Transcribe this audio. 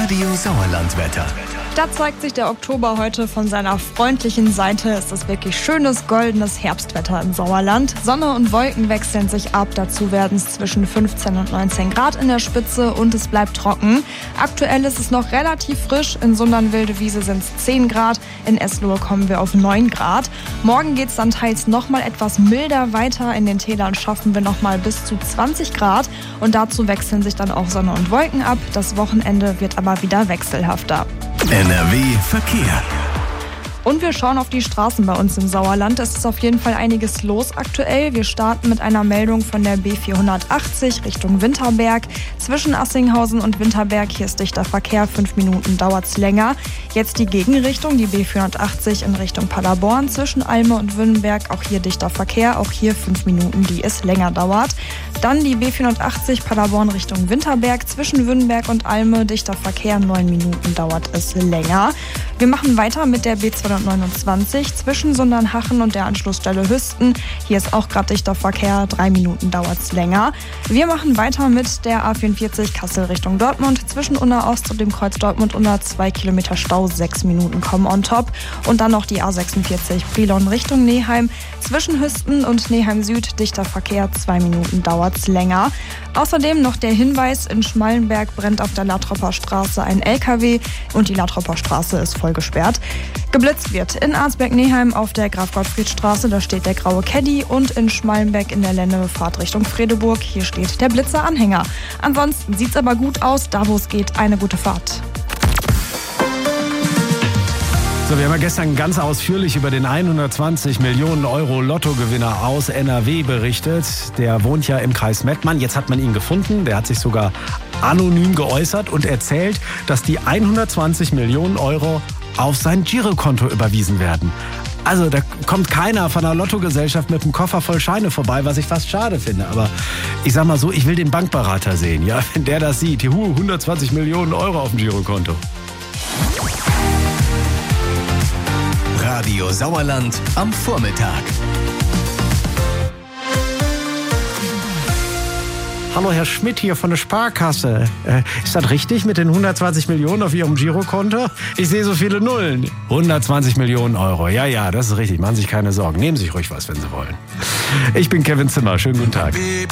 Radio Sauerlandwetter. Da zeigt sich der Oktober heute von seiner freundlichen Seite. Es ist wirklich schönes, goldenes Herbstwetter im Sauerland. Sonne und Wolken wechseln sich ab. Dazu werden es zwischen 15 und 19 Grad in der Spitze und es bleibt trocken. Aktuell ist es noch relativ frisch. In Sundern-Wildewiese sind es 10 Grad. In Eslohe kommen wir auf 9 Grad. Morgen geht es dann teils nochmal etwas milder weiter. In den Tälern schaffen wir nochmal bis zu 20 Grad. Und dazu wechseln sich dann auch Sonne und Wolken ab. Das Wochenende wird aber wieder wechselhafter. NRW Verkehr. Und wir schauen auf die Straßen bei uns im Sauerland. Es ist auf jeden Fall einiges los aktuell. Wir starten mit einer Meldung von der B480 Richtung Winterberg. Zwischen Assinghausen und Winterberg, hier ist dichter Verkehr, 5 Minuten dauert es länger. Jetzt die Gegenrichtung, die B480 in Richtung Paderborn. Zwischen Alme und Wünnenberg, auch hier dichter Verkehr, auch hier 5 Minuten, die es länger dauert. Dann die B480 Paderborn Richtung Winterberg. Zwischen Wünnenberg und Alme, dichter Verkehr, 9 Minuten dauert es länger. Wir machen weiter mit der B229 zwischen Sundernhachen und der Anschlussstelle Hüsten. Hier ist auch gerade dichter Verkehr, 3 Minuten dauert es länger. Wir machen weiter mit der A44 Kassel Richtung Dortmund. Zwischen Unna Ost und dem Kreuz Dortmund-Unna 2 Kilometer Stau, 6 Minuten kommen on top. Und dann noch die A46 Brilon Richtung Neheim. Zwischen Hüsten und Neheim Süd dichter Verkehr, 2 Minuten dauert es länger. Außerdem noch der Hinweis, in Schmallenberg brennt auf der Latropper Straße ein LKW und die Latropper Straße ist voll gesperrt. Geblitzt wird in Arzberg-Neheim auf der Graf-Gottfried-Straße, da steht der graue Caddy, und in Schmallenberg in der Lendefahrt Richtung Fredeburg, hier steht der Blitzer-Anhänger. Ansonsten sieht's aber gut aus, da wo es geht, eine gute Fahrt. So, wir haben ja gestern ganz ausführlich über den 120 Millionen Euro Lottogewinner aus NRW berichtet. Der wohnt ja im Kreis Mettmann. Jetzt hat man ihn gefunden. Der hat sich sogar anonym geäußert und erzählt, dass die 120 Millionen Euro auf sein Girokonto überwiesen werden. Also da kommt keiner von der Lottogesellschaft mit einem Koffer voll Scheine vorbei, was ich fast schade finde. Aber ich sag mal so, ich will den Bankberater sehen. Ja, wenn der das sieht, 120 Millionen Euro auf dem Girokonto. Radio Sauerland am Vormittag. Hallo, Herr Schmidt hier von der Sparkasse. Ist das richtig mit den 120 Millionen auf Ihrem Girokonto? Ich sehe so viele Nullen. 120 Millionen Euro. Ja, das ist richtig. Machen Sie sich keine Sorgen. Nehmen Sie sich ruhig was, wenn Sie wollen. Ich bin Kevin Zimmer. Schönen guten Tag.